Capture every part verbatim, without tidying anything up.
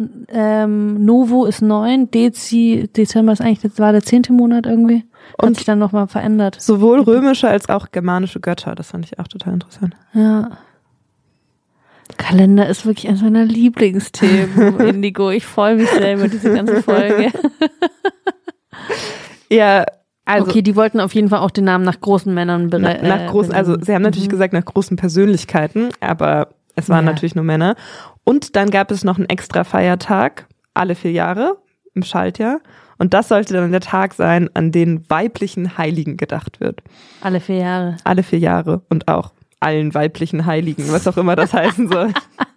ähm, Novo ist neun, Dezi, Dezember ist eigentlich, das war der zehnte Monat irgendwie. Hat und sich dann nochmal verändert. Sowohl römische als auch germanische Götter, das fand ich auch total interessant. Ja. Kalender ist wirklich eines meiner Lieblingsthemen, Indigo. Ich freue mich sehr über diese ganze Folge. Ja, also. Okay, die wollten auf jeden Fall auch den Namen nach großen Männern bereiten. Nach, nach großen, also sie haben natürlich mhm. gesagt nach großen Persönlichkeiten, aber es waren ja. natürlich nur Männer. Und dann gab es noch einen extra Feiertag, alle vier Jahre, im Schaltjahr. Und das sollte dann der Tag sein, an den weiblichen Heiligen gedacht wird. Alle vier Jahre. Alle vier Jahre und auch allen weiblichen Heiligen, was auch immer das heißen soll.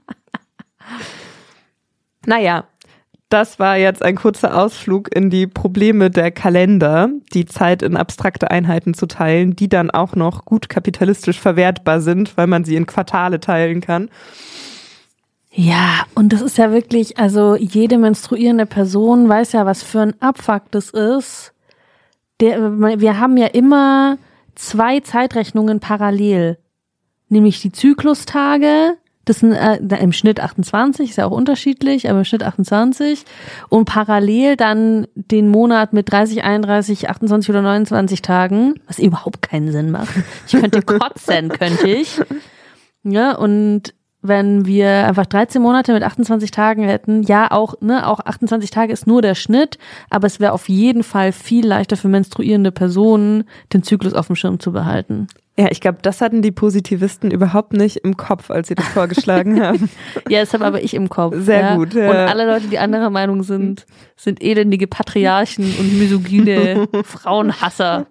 Naja, das war jetzt ein kurzer Ausflug in die Probleme der Kalender, die Zeit in abstrakte Einheiten zu teilen, die dann auch noch gut kapitalistisch verwertbar sind, weil man sie in Quartale teilen kann. Ja, und das ist ja wirklich, also jede menstruierende Person weiß ja, was für ein Abfuck das ist. Der, wir haben ja immer zwei Zeitrechnungen parallel, nämlich die Zyklustage, das sind äh, im Schnitt achtundzwanzig, ist ja auch unterschiedlich, aber im Schnitt achtundzwanzig und parallel dann den Monat mit dreißig, einunddreißig, achtundzwanzig oder neunundzwanzig Tagen, was überhaupt keinen Sinn macht. Ich könnte kotzen, könnte ich. Ja, und wenn wir einfach dreizehn Monate mit achtundzwanzig Tagen hätten, ja auch, ne, auch achtundzwanzig Tage ist nur der Schnitt, aber es wäre auf jeden Fall viel leichter für menstruierende Personen, den Zyklus auf dem Schirm zu behalten. Ja, ich glaube, das hatten die Positivisten überhaupt nicht im Kopf, als sie das vorgeschlagen haben. Ja, das habe aber ich im Kopf. Sehr ja. gut. Ja. Und alle Leute, die anderer Meinung sind, sind elendige Patriarchen und misogyne Frauenhasser.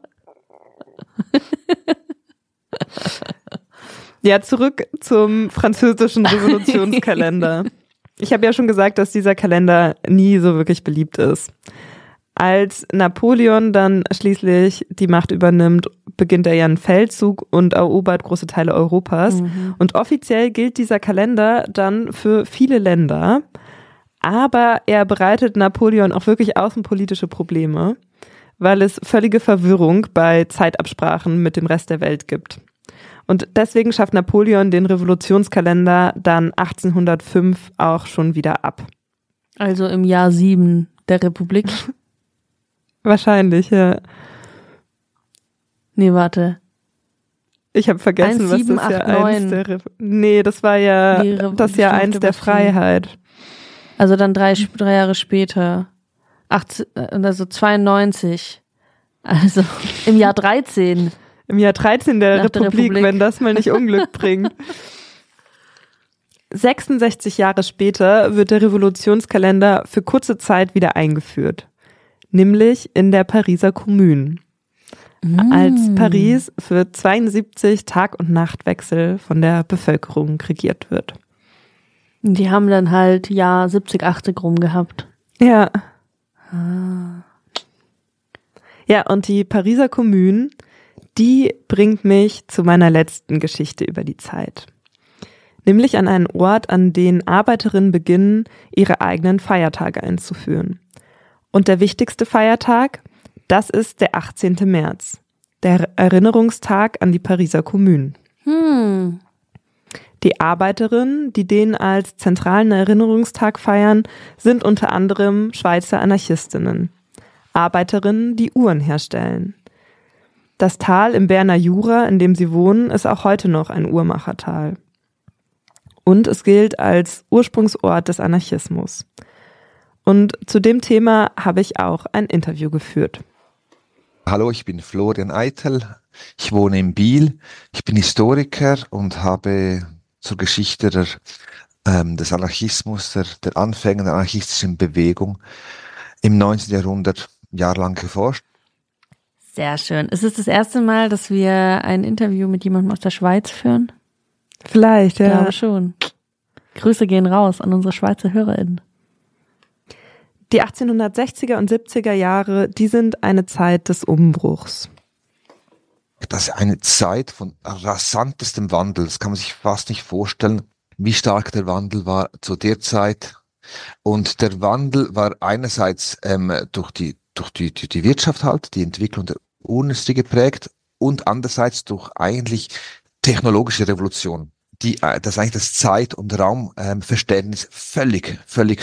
Ja, zurück zum französischen Revolutionskalender. Ich habe ja schon gesagt, dass dieser Kalender nie so wirklich beliebt ist. Als Napoleon dann schließlich die Macht übernimmt, beginnt er ja einen Feldzug und erobert große Teile Europas. Mhm. Und offiziell gilt dieser Kalender dann für viele Länder. Aber er bereitet Napoleon auch wirklich außenpolitische Probleme, weil es völlige Verwirrung bei Zeitabsprachen mit dem Rest der Welt gibt. Und deswegen schafft Napoleon den Revolutionskalender dann achtzehnhundertfünf auch schon wieder ab. Also im Jahr sieben der Republik. Wahrscheinlich, ja. Nee, warte. Ich habe vergessen, eins, was sieben, das Jahr acht, neun. eins der Re- Nee, das war ja Re- das Jahr eins der Freiheit. Also dann drei, drei Jahre später. achtzehn, also zweiundneunzig. Also im Jahr dreizehn. Im Jahr dreizehn der Nach der Republik, Republik, wenn das mal nicht Unglück bringt. sechsundsechzig Jahre später wird der Revolutionskalender für kurze Zeit wieder eingeführt. Nämlich in der Pariser Kommune. Mm. Als Paris für zweiundsiebzig Tag- und Nachtwechsel von der Bevölkerung regiert wird. Die haben dann halt Jahr siebzig, achtzig rum gehabt. Ja. Ah. Ja, und die Pariser Kommune, die bringt mich zu meiner letzten Geschichte über die Zeit. Nämlich an einen Ort, an den Arbeiterinnen beginnen, ihre eigenen Feiertage einzuführen. Und der wichtigste Feiertag, das ist der achtzehnte März, der Erinnerungstag an die Pariser Kommune. Hm. Die Arbeiterinnen, die den als zentralen Erinnerungstag feiern, sind unter anderem Schweizer Anarchistinnen. Arbeiterinnen, die Uhren herstellen. Das Tal im Berner Jura, in dem sie wohnen, ist auch heute noch ein Uhrmachertal. Und es gilt als Ursprungsort des Anarchismus. Und zu dem Thema habe ich auch ein Interview geführt. Hallo, ich bin Florian Eitel. Ich wohne in Biel. Ich bin Historiker und habe zur Geschichte der, ähm, des Anarchismus, der, der Anfänge der anarchistischen Bewegung im neunzehnten Jahrhundert jahrelang geforscht. Sehr schön. Ist es das erste Mal, dass wir ein Interview mit jemandem aus der Schweiz führen? Vielleicht, ja. Ich glaube schon. Grüße gehen raus an unsere Schweizer HörerInnen. Die achtzehnhundertsechziger und siebziger Jahre, die sind eine Zeit des Umbruchs. Das ist eine Zeit von rasantestem Wandel. Das kann man sich fast nicht vorstellen, wie stark der Wandel war zu der Zeit. Und der Wandel war einerseits ähm, durch die durch die, die, die Wirtschaft halt, die Entwicklung der Uhrenindustrie geprägt und andererseits durch eigentlich technologische Revolution, die das eigentlich das Zeit- und Raumverständnis völlig, völlig